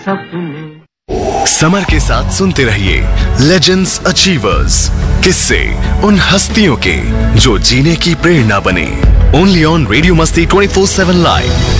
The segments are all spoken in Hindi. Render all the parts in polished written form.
समर के साथ सुनते रहिए लेजेंड्स अचीवर्स, किस्से उन हस्तियों के जो जीने की प्रेरणा बने। ओनली ऑन रेडियो मस्ती 24/7 लाइव।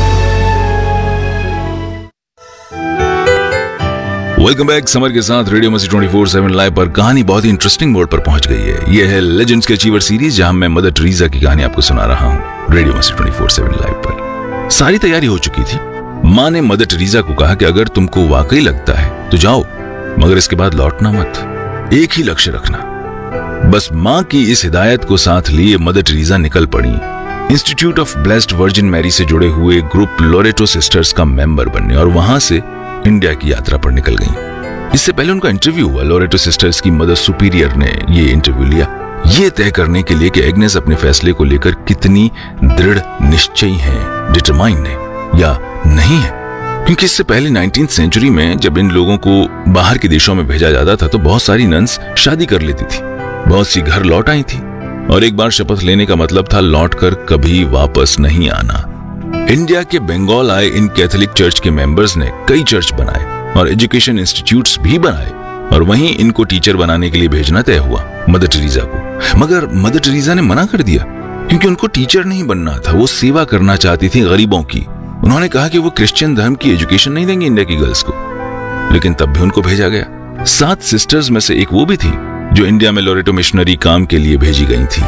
Welcome back. समर के साथ रेडियो मस्ती 24/7 लाइव पर कहानी बहुत ही इंटरेस्टिंग मोड पर पहुंच गई है। यह है लेजेंड्स के अचीवर सीरीज, जहां मैं मदर टेरेसा की कहानी आपको सुना रहा हूं रेडियो मस्ती 24/7 लाइव पर। सारी तैयारी हो चुकी थी। माँ ने मदर टेरेसा को कहा कि अगर तुमको वाकई लगता है तो जाओ, मगर इसके बाद लौटना मत। एक ही लक्ष्य रखना। बस माँ की इस हिदायत को साथ लिए मदर टेरेसा निकल पड़ी institute of blessed virgin Mary से जुड़े हुए ग्रुप लोरेटो सिस्टर्स का मेंबर बनने, और वहां से इंडिया की यात्रा पर निकल गईं। इससे पहले उनका इंटरव्यू हुआ। लोरेटो सिस्टर्स की मदर सुपीरियर ने ये इंटरव्यू लिया, ये तय करने के लिए कि एग्नेस अपने फैसले को लेकर कितनी दृढ़ निश्चयी है, डिटरमाइंड है या नहीं है। क्योंकि इससे पहले 19th सेंचुरी में जब इन लोगों को बाहर के देशों में भेजा जाता था तो बहुत सारी नन्स शादी कर लेती थी, बहुत सी घर लौट आई थी, और एक बार शपथ लेने का मतलब था लौटकर कभी वापस नहीं आना। इंडिया के बंगाल आए इन कैथोलिक चर्च के मेंबर्स ने कई चर्च बनाए और एजुकेशन इंस्टीट्यूट्स भी बनाए, और वहीं इनको टीचर बनाने के लिए भेजना तय हुआ मदर टेरेसा को। मगर मदर टेरेसा ने मना कर दिया, क्योंकि उनको टीचर नहीं बनना था, वो सेवा करना चाहती थी गरीबों की। उन्होंने कहा कि वो क्रिश्चियन धर्म की एजुकेशन नहीं देंगे इंडिया की गर्ल्स को, लेकिन तब भी उनको भेजा गया। 7 सिस्टर्स में से एक वो भी थी जो इंडिया में लोरेटो मिशनरी काम के लिए भेजी गई थी।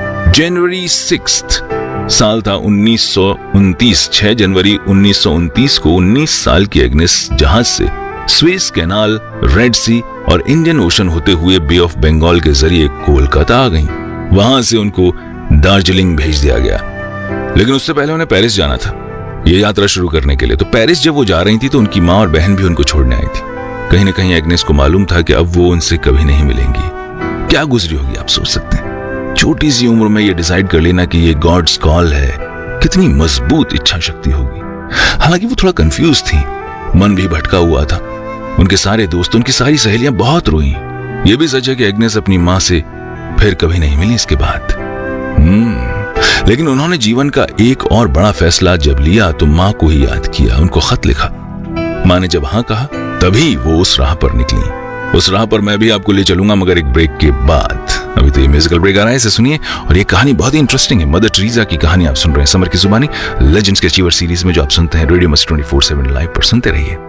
जनवरी 6 साल था 1929। 6 जनवरी 1929 को 19 साल की एग्नेस जहाज से स्वेज कैनाल, रेड सी और इंडियन ओशन होते हुए बे ऑफ बंगाल के जरिए कोलकाता आ गईं। वहां से उनको दार्जिलिंग भेज दिया गया, लेकिन उससे पहले उन्हें पेरिस जाना था ये यात्रा शुरू करने के लिए। तो पेरिस जब वो जा रही थी तो उनकी माँ और बहन भी उनको छोड़ने आई थी। कहीं ना कहीं एग्नेस को मालूम था कि अब वो उनसे कभी नहीं मिलेंगी। क्या गुजरी होगी आप सोच सकते हैं। छोटी सी उम्र में ये डिसाइड कर लेना कि ये गॉड्स कॉल है, कितनी मजबूत इच्छा शक्ति होगी। हालांकि वो थोड़ा कंफ्यूज थी, मन भी भटका हुआ था। उनके सारे दोस्त, उनकी सारी सहेलियां बहुत रोई। ये भी सच है कि एग्नेस अपनी माँ से फिर कभी नहीं मिली इसके बाद। लेकिन उन्होंने जीवन का एक और बड़ा फैसला जब लिया तो माँ को ही याद किया, उनको खत लिखा। माँ ने जब हाँ कहा तभी वो उस राह पर निकली। उस राह पर मैं भी आपको ले चलूंगा, मगर एक ब्रेक के बाद। अभी तो ये म्यूजिकल ब्रेक आ रहा है, इसे सुनिए। और ये कहानी बहुत ही इंटरेस्टिंग है। मदर टेरेसा की कहानी आप सुन रहे हैं समर की जुबानी लेजेंड्स के अचीवर सीरीज में, जो आप सुनते हैं रेडियो मस्ती 24/7 लाइव पर। सुनते रहिए।